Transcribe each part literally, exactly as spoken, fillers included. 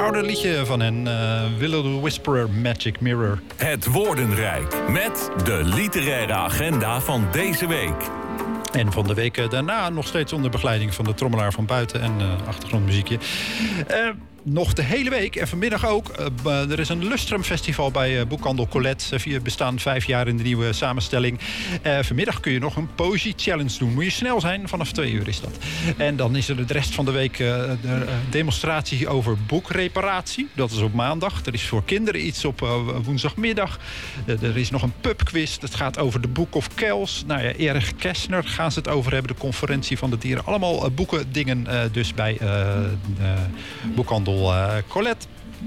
oude liedje van hen. Uh, Willow the Whisperer, Magic Mirror. Het Woordenrijk met de literaire agenda van deze week. En van de week daarna nog steeds onder begeleiding van de trommelaar van buiten en uh, achtergrondmuziekje. Uh, Nog de hele week en vanmiddag ook. Uh, er is een Lustrum Festival bij uh, Boekhandel Colette. Uh, bestaan vijf jaar in de nieuwe samenstelling. Uh, vanmiddag kun je nog een Poëzie Challenge doen. Moet je snel zijn, vanaf twee uur is dat. En dan is er de rest van de week uh, de uh, demonstratie over boekreparatie. Dat is op maandag. Er is voor kinderen iets op uh, woensdagmiddag. Uh, er is nog een pubquiz. Dat gaat over de Book of Kells. Nou ja, Erich Kästner gaan ze het over hebben. De conferentie van de dieren. Allemaal uh, boeken dingen uh, dus bij uh, uh, Boekhandel Uh, Colette.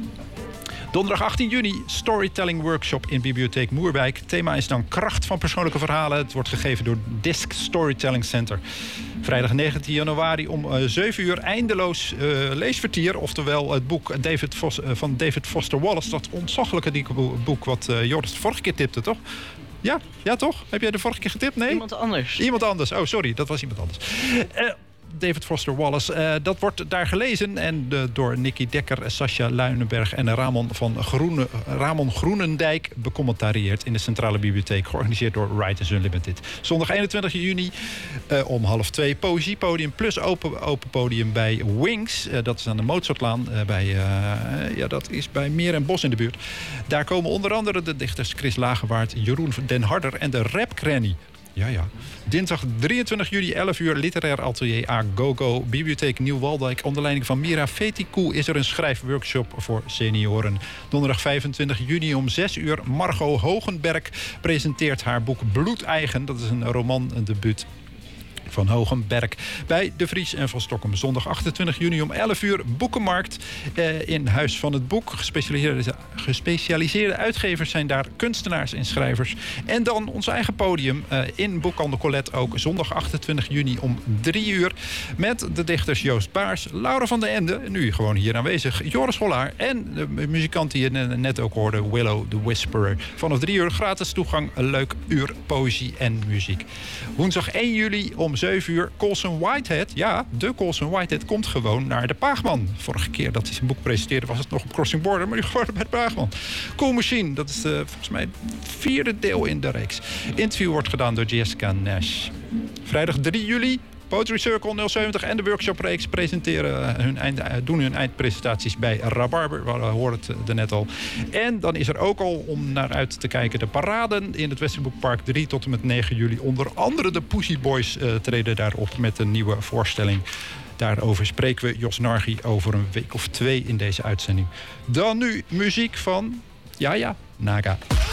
Donderdag achttien juni, storytelling workshop in Bibliotheek Moerbijk. Thema is dan kracht van persoonlijke verhalen. Het wordt gegeven door Disc Storytelling Center. Vrijdag negentien januari om uh, zeven uur eindeloos uh, leesvertier. Oftewel het boek David Vos, uh, van David Foster Wallace. Dat ontzaglijke dikke boek wat uh, Joris de vorige keer tipte, toch? Ja? Ja, toch? Heb jij de vorige keer getipt? Nee? Iemand anders. Iemand anders. Oh, sorry. Dat was iemand anders. Uh, David Foster Wallace. Uh, dat wordt daar gelezen en uh, door Nicky Dekker, Sascha Luinenberg en Ramon, van Groene, Ramon Groenendijk becommentarieerd in de Centrale Bibliotheek. Georganiseerd door Writers Unlimited. Zondag eenentwintig juni uh, om half twee poëziepodium plus open, open podium bij Wings. Uh, dat is aan de Mozartlaan. Uh, bij, uh, ja, dat is bij Meer en Bos in de buurt. Daar komen onder andere de dichters Chris Lagewaard, Jeroen den Harder en de Rap Granny. Ja, ja. Dinsdag drieëntwintig juli, elf uur, literair atelier A Go-Go. Bibliotheek Nieuw-Waldijk. Onder leiding van Mira Fetikou is er een schrijfworkshop voor senioren. Donderdag vijfentwintig juni om zes uur. Margot Hogenberg presenteert haar boek Bloedeigen. Dat is een romandebuut van Hogenberg bij De Vries en Van Stokkem. Zondag achtentwintig juni om elf uur boekenmarkt eh, in Huis van het Boek. Gespecialiseerde, gespecialiseerde uitgevers zijn daar, kunstenaars en schrijvers. En dan ons eigen podium eh, in Boekhandel Colette ook. Zondag achtentwintig juni om drie uur met de dichters Joost Baars, Laura van den Ende, nu gewoon hier aanwezig, Joris Hollaar en de muzikant die je net ook hoorde, Willow the Whisperer. Vanaf drie uur gratis toegang, een leuk uur poëzie en muziek. Woensdag één juli om zeven uur. Colson Whitehead, ja, de Colson Whitehead komt gewoon naar de Paagman. Vorige keer dat hij zijn boek presenteerde was het nog op Crossing Border, maar nu gewoon bij de Paagman. Cool Machine, dat is uh, volgens mij het vierde deel in de reeks. Interview wordt gedaan door Jessica Nash. Vrijdag drie juli. Poetry Circle nul zeventig en de workshopreeks presenteren hun eind, doen hun eindpresentaties bij Rabarber. We hoorden het er net al. En dan is er ook al, om naar uit te kijken, de paraden in het Westerboekpark drie tot en met negen juli. Onder andere de Pussy Boys uh, treden daarop met een nieuwe voorstelling. Daarover spreken we Jos Nargi over een week of twee in deze uitzending. Dan nu muziek van, ja ja, Naga.